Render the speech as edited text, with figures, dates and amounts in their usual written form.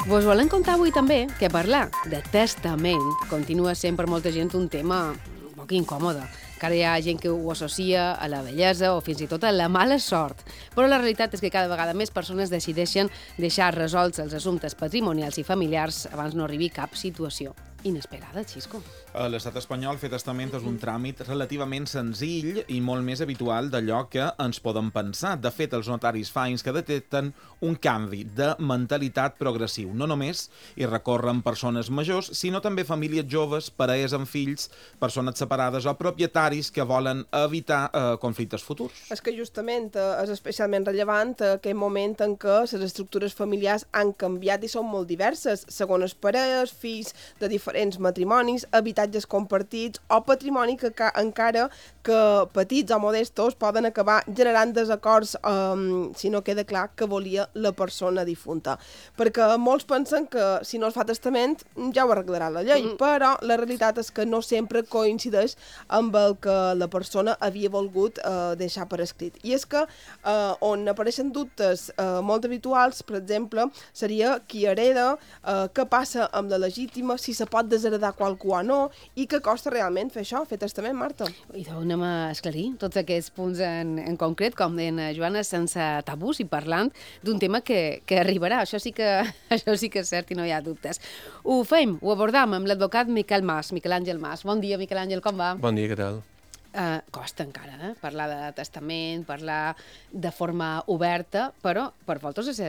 Vos volem contar avui també que parlar de testament continua sent per molta gent un tema un poc incòmode. Encara hi ha gent que ho associa a la bellesa o fins i tot a la mala sort. Però la realitat és que cada vegada més persones decideixen deixar resolts els assumptes patrimonials i familiars abans no arribi cap situació inesperada, Xisco. A l'estat espanyol, fer testament és un tràmit relativament senzill i molt més habitual d'allò que ens podem pensar. De fet, els notaris fa anys que detecten un canvi de mentalitat progressiu. No només hi recorren persones majors, sinó també famílies joves, parelles amb fills, persones separades o propietaris que volen evitar conflictes futurs. És que justament és especialment rellevant aquell moment en què les estructures familiars han canviat i són molt diverses, segons parelles, fills de diferents matrimonis, habitatges compartits o patrimoni que encara que petits o modestos poden acabar generant desacords si no queda clar que volia la persona difunta. Perquè molts pensen que si no es fa testament ja ho arreglarà la llei, però la realitat és que no sempre coincideix amb el que la persona havia volgut deixar per escrit. I és que on apareixen dubtes molt habituals, per exemple, seria qui hereda, què passa amb la legítima, si se pot desheredar qualcú o no, i què costa realment fer això, fer testament, Marta. I doncs anem a esclarir tots aquests punts en concret, com deien Joana, sense tabús i parlant d'un tema que arribarà. Això sí que és cert i no hi ha dubtes. Ho fem, ho abordam amb l'advocat Miquel Àngel Mas. Bon dia, Miquel Àngel, com va? Bon dia, què tal? Costa encara, parlar de testament, parlar de forma oberta, però per vosaltres